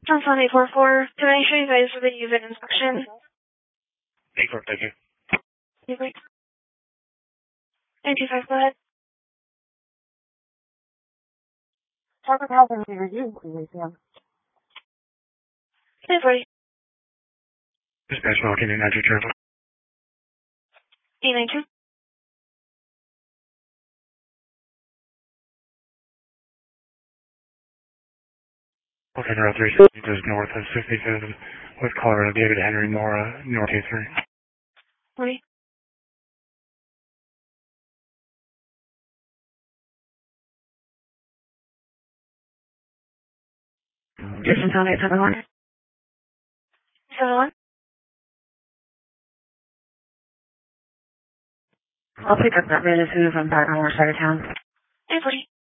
Johnson 844, can I show you guys the unit inspection? 844, thank you. You wait. 925, go ahead. Target Health and Review, please, yeah. 940. Dispatch walking in Niger Travel. 892. Okay, Route 360 goes north of 65th with Colorado, David Henry Mora, North 83. 40. Distance on 871. 71. I'll pick up that bit as soon as I'm back on our side of town. 940.